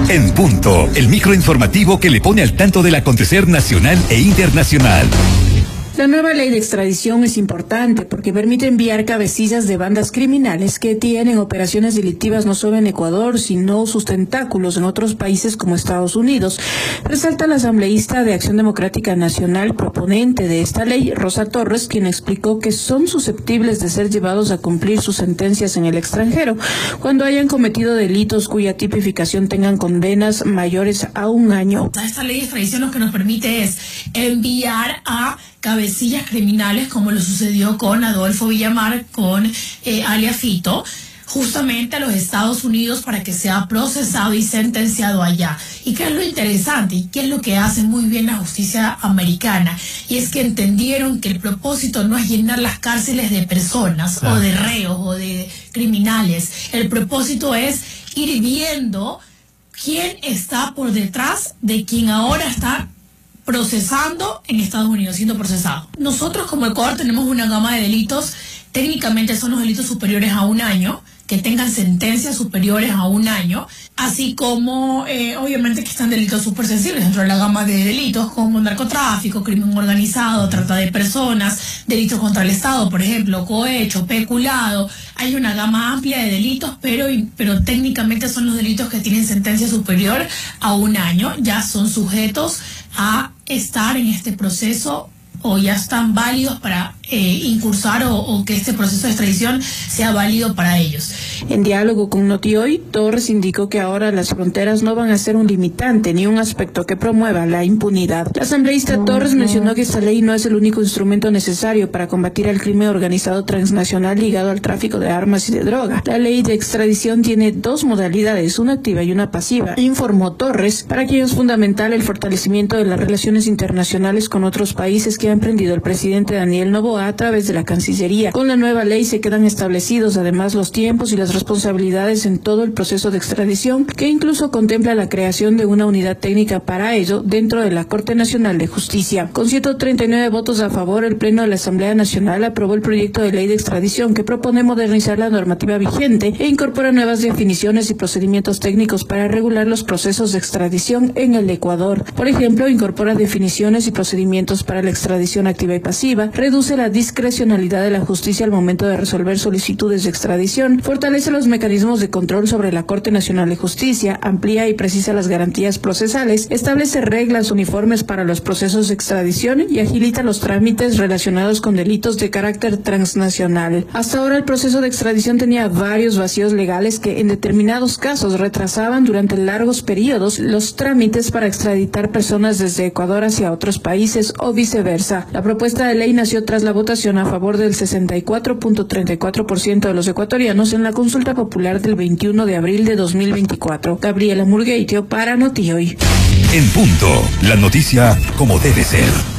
En Punto, el microinformativo que le pone al tanto del acontecer nacional e internacional. La nueva ley de extradición es importante porque permite enviar cabecillas de bandas criminales que tienen operaciones delictivas no solo en Ecuador, sino sus tentáculos en otros países como Estados Unidos. Resalta la asambleísta de Acción Democrática Nacional proponente de esta ley, Rosa Torres, quien explicó que son susceptibles de ser llevados a cumplir sus sentencias en el extranjero cuando hayan cometido delitos cuya tipificación tengan condenas mayores a 1 año. Esta ley de extradición lo que nos permite es enviar a cabecillas criminales, como lo sucedió con Adolfo Villamar, con alias Fito, justamente a los Estados Unidos para que sea procesado y sentenciado allá. ¿Y qué es lo interesante? ¿Y qué es lo que hace muy bien la justicia americana? Y es que entendieron que el propósito no es llenar las cárceles de personas o de reos o de criminales. El propósito es ir viendo quién está por detrás de quien ahora está procesando en Estados Unidos, siendo procesado. Nosotros como Ecuador tenemos una gama de delitos, técnicamente son los delitos superiores a 1 año, que tengan sentencias superiores a 1 año, así como obviamente que están delitos súper sensibles dentro de la gama de delitos como narcotráfico, crimen organizado, trata de personas, delitos contra el Estado, por ejemplo, cohecho, peculado. Hay una gama amplia de delitos, pero técnicamente son los delitos que tienen sentencia superior a 1 año, ya son sujetos a estar en este proceso o ya están válidos para incursar o que este proceso de extradición sea válido para ellos. En diálogo con Notihoy, Torres indicó que ahora las fronteras no van a ser un limitante ni un aspecto que promueva la impunidad. La asambleísta Torres mencionó que esta ley no es el único instrumento necesario para combatir el crimen organizado transnacional ligado al tráfico de armas y de droga. La ley de extradición tiene 2 modalidades, una activa y una pasiva, informó Torres, para quien es fundamental el fortalecimiento de las relaciones internacionales con otros países que ha emprendido el presidente Daniel Noboa a través de la Cancillería. Con la nueva ley se quedan establecidos además los tiempos y las responsabilidades en todo el proceso de extradición, que incluso contempla la creación de una unidad técnica para ello dentro de la Corte Nacional de Justicia. Con 139 votos a favor, el Pleno de la Asamblea Nacional aprobó el proyecto de ley de extradición que propone modernizar la normativa vigente e incorpora nuevas definiciones y procedimientos técnicos para regular los procesos de extradición en el Ecuador. Por ejemplo, incorpora definiciones y procedimientos para la extradición activa y pasiva, reduce la discrecionalidad de la justicia al momento de resolver solicitudes de extradición, fortalece los mecanismos de control sobre la Corte Nacional de Justicia, amplía y precisa las garantías procesales, establece reglas uniformes para los procesos de extradición y agilita los trámites relacionados con delitos de carácter transnacional. Hasta ahora el proceso de extradición tenía varios vacíos legales que en determinados casos retrasaban durante largos periodos los trámites para extraditar personas desde Ecuador hacia otros países o viceversa. La propuesta de ley nació tras la votación a favor del 64.34% de los ecuatorianos en la consulta popular del 21 de abril de 2024. Gabriela Murgueitio para Notihoy. En Punto, la noticia como debe ser.